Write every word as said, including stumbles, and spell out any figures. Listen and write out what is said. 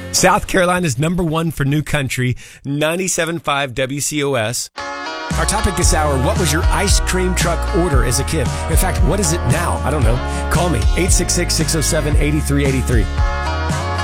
South Carolina's number one for new country, ninety-seven point five W C O S. Our topic this hour, what was your ice cream truck order as a kid? In fact, what is it now? I don't know. Call me, eight six six, six oh seven, eight three eight three.